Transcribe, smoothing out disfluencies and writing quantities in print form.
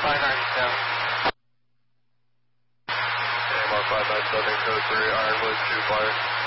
597. AMR 597, code 3, Ironwood 2 fire.